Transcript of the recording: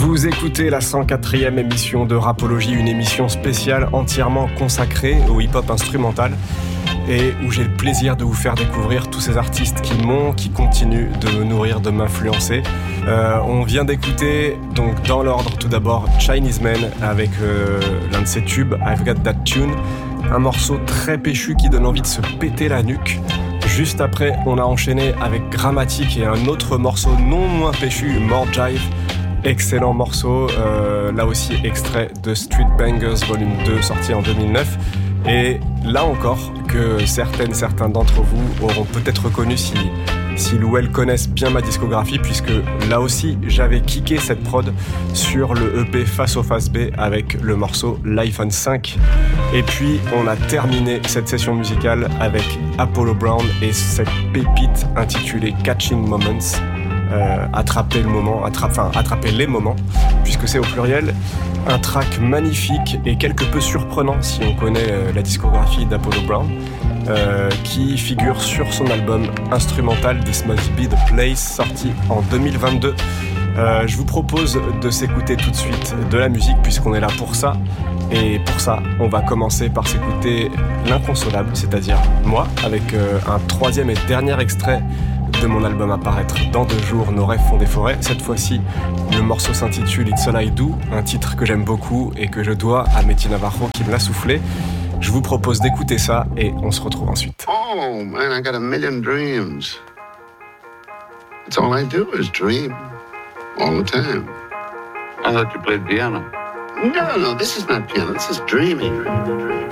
Vous écoutez la 104e émission de Rapologie, une émission spéciale entièrement consacrée au hip-hop instrumental et où j'ai le plaisir de vous faire découvrir tous ces artistes qui continuent de me nourrir, de m'influencer. On vient d'écouter, donc dans l'ordre, tout d'abord Chinese Man avec l'un de ses tubes, I've Got That Tune, un morceau très péchu qui donne envie de se péter la nuque. Juste après, on a enchaîné avec Grammatic et un autre morceau non moins péchu, More Jive. Excellent morceau, là aussi extrait de Street Bangers Volume 2 sorti en 2009. Et là encore, que certains d'entre vous auront peut-être reconnu si ou elles connaissent bien ma discographie, puisque là aussi j'avais kické cette prod sur le EP Face au Face B avec le morceau Life on 5. Et puis on a terminé cette session musicale avec Apollo Brown et cette pépite intitulée Catching Moments. Attraper les moments, puisque c'est au pluriel, un track magnifique et quelque peu surprenant si on connaît la discographie d'Apollo Brown, qui figure sur son album instrumental This Must Be The Place, sorti en 2022. Je vous propose de s'écouter tout de suite de la musique, puisqu'on est là pour ça. Et pour ça, on va commencer par s'écouter l'inconsolable, c'est-à-dire moi, avec un troisième et dernier extrait de mon album à paraître dans 2 jours, Nos rêves font des forêts. Cette fois-ci, le morceau s'intitule It's All I Do, un titre que j'aime beaucoup et que je dois à Métis Navarro qui me l'a soufflé. Je vous propose d'écouter ça et on se retrouve ensuite. Oh man, I got a million dreams. It's all I do is dream. All the time. I thought you played piano. No, this is not piano. This is dreaming.